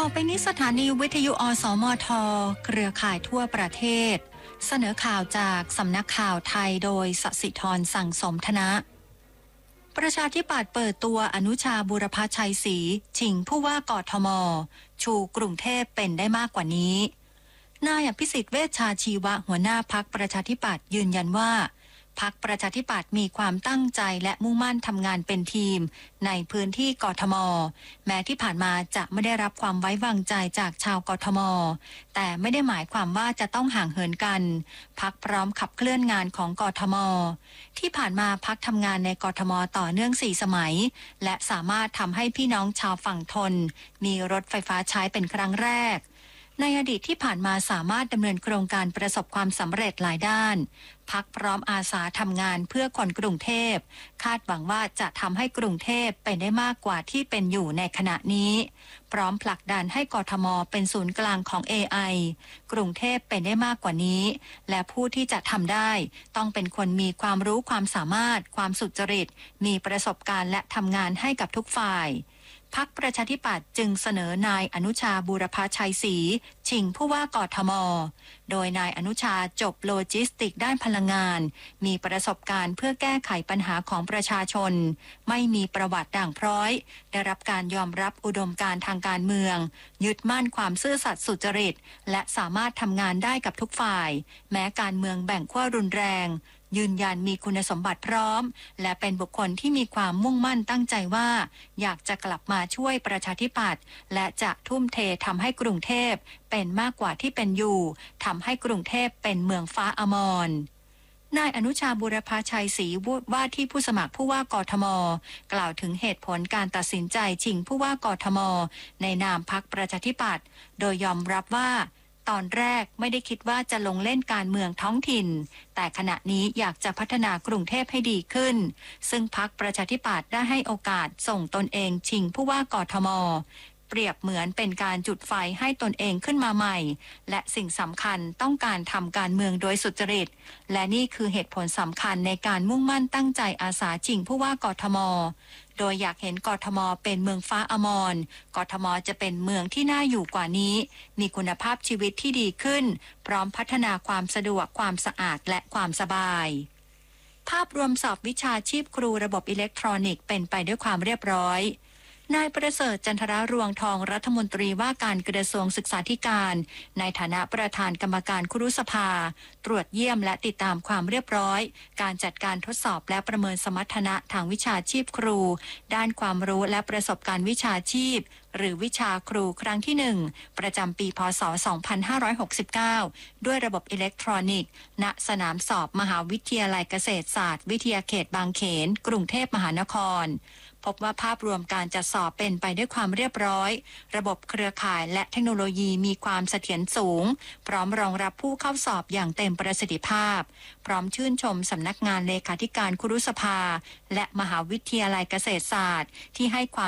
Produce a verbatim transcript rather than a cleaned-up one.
ต่อไปนี้สถานีวิทยุอสมทเครือข่ายทั่วประเทศเสนอข่าวจากสำนักข่าวไทยโดยสศิธรสั่งสมธนะประชาธิปัตย์เปิดตัวอนุชาบุรพชัยศรีชิงผู้ว่ากทมชูกรุงเทพเป็นได้มากกว่านี้นายอภิสิทธิ์เวชชาชีวะหัวหน้าพรรคประชาธิปัตย์ยืนยันว่าพรรคประชาธิปัตย์มีความตั้งใจและมุ่งมั่นทำงานเป็นทีมในพื้นที่กทมแม้ที่ผ่านมาจะไม่ได้รับความไว้วางใจจากชาวกทมแต่ไม่ได้หมายความว่าจะต้องห่างเหินกันพรรคพร้อมขับเคลื่อนงานของกทมที่ผ่านมาพรรคทำงานในกทมต่อเนื่องสี่สมัยและสามารถทำให้พี่น้องชาวฝั่งทนมีรถไฟฟ้าใช้เป็นครั้งแรกในอดีตที่ผ่านมาสามารถดำเนินโครงการประสบความสำเร็จหลายด้านพรรคพร้อมอาสาทำงานเพื่อคนกรุงเทพคาดหวังว่าจะทำให้กรุงเทพเป็นได้มากกว่าที่เป็นอยู่ในขณะนี้พร้อมผลักดันให้กทมเป็นศูนย์กลางของ เอ ไอ กรุงเทพเป็นได้มากกว่านี้และผู้ที่จะทำได้ต้องเป็นคนมีความรู้ความสามารถความสุจริตมีประสบการณ์และทำงานให้กับทุกฝ่ายพรรคประชาธิปัตย์จึงเสนอนายอนุชาบูรพชัยศรีชิงผู้ว่ากทมโดยนายอนุชาจบโลจิสติกด้านพลังงานมีประสบการณ์เพื่อแก้ไขปัญหาของประชาชนไม่มีประวัติด่างพร้อยได้รับการยอมรับอุดมการณ์ทางการเมืองยึดมั่นความซื่อสัตย์สุจริตและสามารถทำงานได้กับทุกฝ่ายแม้การเมืองแบ่งขั้วรุนแรงยืนยันมีคุณสมบัติพร้อมและเป็นบุคคลที่มีความมุ่งมั่นตั้งใจว่าอยากจะกลับมาช่วยประชาธิปัตย์และจะทุ่มเททำให้กรุงเทพเป็นมากกว่าที่เป็นอยู่ทำให้กรุงเทพเป็นเมืองฟ้าอมรนายอนุชาบุรพชัยศรีว่าที่ผู้สมัครผู้ว่ากทมกล่าวถึงเหตุผลการตัดสินใจชิงผู้ว่ากทมในนามพรรคประชาธิปัตย์โดยยอมรับว่าตอนแรกไม่ได้คิดว่าจะลงเล่นการเมืองท้องถิ่นแต่ขณะนี้อยากจะพัฒนากรุงเทพให้ดีขึ้นซึ่งพรรคประชาธิปัตย์ได้ให้โอกาสส่งตนเองชิงผู้ว่ากทมเปรียบเหมือนเป็นการจุดไฟให้ตนเองขึ้นมาใหม่และสิ่งสำคัญต้องการทำการเมืองโดยสุจริตและนี่คือเหตุผลสำคัญในการมุ่งมั่นตั้งใจอาสาชิงผู้ว่ากทมโดยอยากเห็นกทมเป็นเมืองฟ้าอมรกทมจะเป็นเมืองที่น่าอยู่กว่านี้มีคุณภาพชีวิตที่ดีขึ้นพร้อมพัฒนาความสะดวกความสะอาดและความสบายภาพรวมสอบวิชาชีพครูระบบอิเล็กทรอนิกส์เป็นไปด้วยความเรียบร้อยนายประเสริฐจันทรรวงทองรัฐมนตรีว่าการกระทรวงศึกษาธิการในฐานะประธานกรรมการครุสภาตรวจเยี่ยมและติดตามความเรียบร้อยการจัดการทดสอบและประเมินสมรรถนะทางวิชาชีพครูด้านความรู้และประสบการณ์วิชาชีพหรือวิชาครูครั้งที่หนึ่งประจำปีพ.ศ. สองพันห้าร้อยหกสิบเก้าด้วยระบบอิเล็กทรอนิกส์ณสนามสอบมหาวิทยาลัยเกษตรศาสตร์วิทยาเขตบางเขนกรุงเทพมหานครพบว่าภาพรวมการจัดสอบเป็นไปด้วยความเรียบร้อยระบบเครือข่ายและเทคโนโลยีมีความเสถียรสูงพร้อมรองรับผู้เข้าสอบอย่างเต็มประสิทธิภาพพร้อมชื่นชมสำนักงานเลขาธิการครุสภาและมหาวิทยาลัยเกษตรศาสตร์ที่ให้ความ